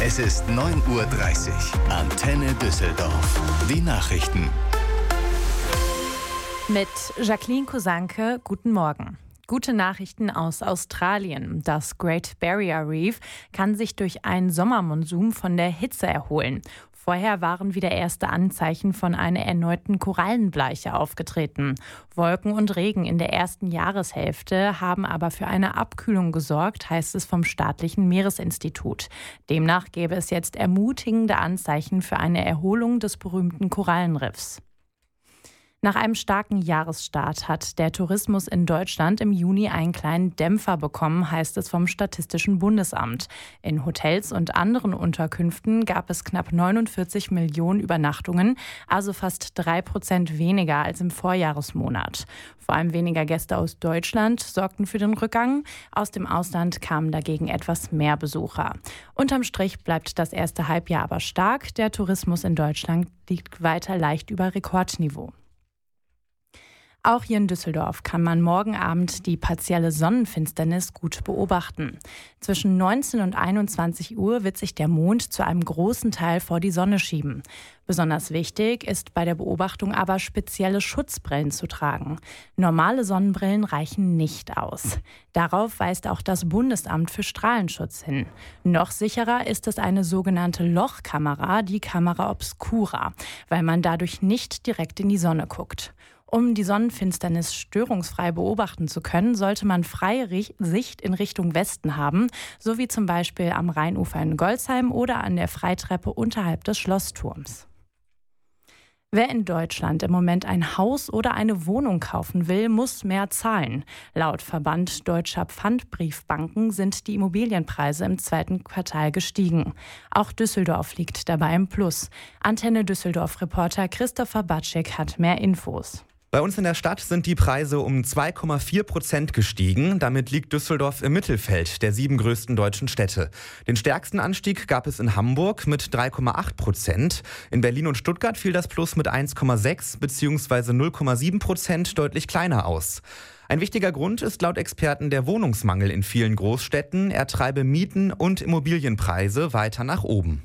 Es ist 9:30 Uhr. Antenne Düsseldorf. Die Nachrichten. Mit Jacqueline Kosanke, guten Morgen. Gute Nachrichten aus Australien. Das Great Barrier Reef kann sich durch einen Sommermonsun von der Hitze erholen. Vorher waren wieder erste Anzeichen von einer erneuten Korallenbleiche aufgetreten. Wolken und Regen in der ersten Jahreshälfte haben aber für eine Abkühlung gesorgt, heißt es vom Staatlichen Meeresinstitut. Demnach gäbe es jetzt ermutigende Anzeichen für eine Erholung des berühmten Korallenriffs. Nach einem starken Jahresstart hat der Tourismus in Deutschland im Juni einen kleinen Dämpfer bekommen, heißt es vom Statistischen Bundesamt. In Hotels und anderen Unterkünften gab es knapp 49 Millionen Übernachtungen, also fast 3% weniger als im Vorjahresmonat. Vor allem weniger Gäste aus Deutschland sorgten für den Rückgang. Aus dem Ausland kamen dagegen etwas mehr Besucher. Unterm Strich bleibt das erste Halbjahr aber stark. Der Tourismus in Deutschland liegt weiter leicht über Rekordniveau. Auch hier in Düsseldorf kann man morgen Abend die partielle Sonnenfinsternis gut beobachten. Zwischen 19 und 21 Uhr wird sich der Mond zu einem großen Teil vor die Sonne schieben. Besonders wichtig ist bei der Beobachtung aber, spezielle Schutzbrillen zu tragen. Normale Sonnenbrillen reichen nicht aus. Darauf weist auch das Bundesamt für Strahlenschutz hin. Noch sicherer ist es eine sogenannte Lochkamera, die Camera Obscura, weil man dadurch nicht direkt in die Sonne guckt. Um die Sonnenfinsternis störungsfrei beobachten zu können, sollte man freie Sicht in Richtung Westen haben, so wie zum Beispiel am Rheinufer in Golzheim oder an der Freitreppe unterhalb des Schlossturms. Wer in Deutschland im Moment ein Haus oder eine Wohnung kaufen will, muss mehr zahlen. Laut Verband Deutscher Pfandbriefbanken sind die Immobilienpreise im zweiten Quartal gestiegen. Auch Düsseldorf liegt dabei im Plus. Antenne Düsseldorf-Reporter Christopher Batschik hat mehr Infos. Bei uns in der Stadt sind die Preise um 2,4% gestiegen. Damit liegt Düsseldorf im Mittelfeld der 7 größten deutschen Städte. Den stärksten Anstieg gab es in Hamburg mit 3,8%. In Berlin und Stuttgart fiel das Plus mit 1,6 bzw. 0,7% deutlich kleiner aus. Ein wichtiger Grund ist laut Experten der Wohnungsmangel in vielen Großstädten. Er treibe Mieten und Immobilienpreise weiter nach oben.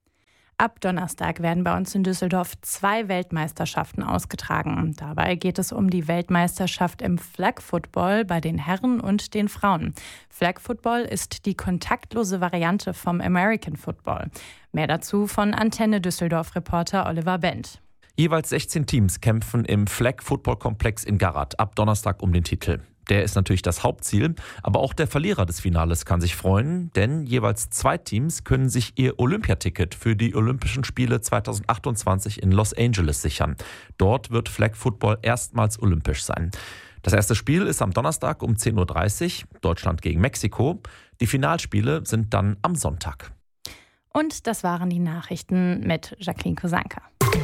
Ab Donnerstag werden bei uns in Düsseldorf 2 Weltmeisterschaften ausgetragen. Dabei geht es um die Weltmeisterschaft im Flag Football bei den Herren und den Frauen. Flag Football ist die kontaktlose Variante vom American Football. Mehr dazu von Antenne Düsseldorf-Reporter Oliver Bent. Jeweils 16 Teams kämpfen im Flag Football Komplex in Garath ab Donnerstag um den Titel. Der ist natürlich das Hauptziel, aber auch der Verlierer des Finales kann sich freuen, denn jeweils 2 Teams können sich ihr Olympiaticket für die Olympischen Spiele 2028 in Los Angeles sichern. Dort wird Flag Football erstmals olympisch sein. Das erste Spiel ist am Donnerstag um 10:30 Uhr, Deutschland gegen Mexiko. Die Finalspiele sind dann am Sonntag. Und das waren die Nachrichten mit Jacqueline Kosanke.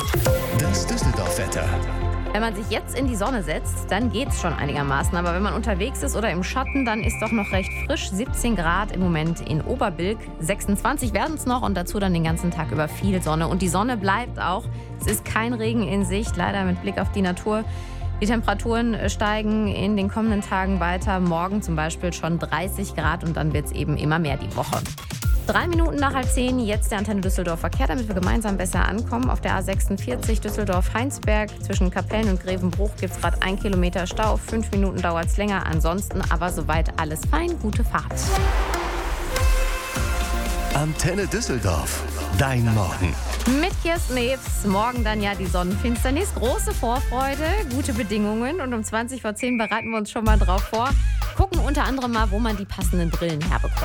Das Düsseldorf-Wetter. Wenn man sich jetzt in die Sonne setzt, dann geht's schon einigermaßen. Aber wenn man unterwegs ist oder im Schatten, dann ist doch noch recht frisch. 17 Grad im Moment in Oberbilk. 26 werden es noch und dazu dann den ganzen Tag über viel Sonne. Und die Sonne bleibt auch. Es ist kein Regen in Sicht, leider mit Blick auf die Natur. Die Temperaturen steigen in den kommenden Tagen weiter. Morgen zum Beispiel schon 30 Grad und dann wird es eben immer mehr die Woche. 3 Minuten nach 9:30, jetzt der Antenne Düsseldorf Verkehr, damit wir gemeinsam besser ankommen. Auf der A46 Düsseldorf-Heinsberg zwischen Kapellen und Grevenbruch gibt es gerade 1 Kilometer Stau. 5 Minuten dauert es länger, ansonsten aber soweit alles fein. Gute Fahrt. Antenne Düsseldorf. Dein Morgen. Mit Kirsten Ebs, morgen dann ja die Sonnenfinsternis. Große Vorfreude, gute Bedingungen und um 20 vor 10 bereiten wir uns schon mal drauf vor. Gucken unter anderem mal, wo man die passenden Brillen herbekommt.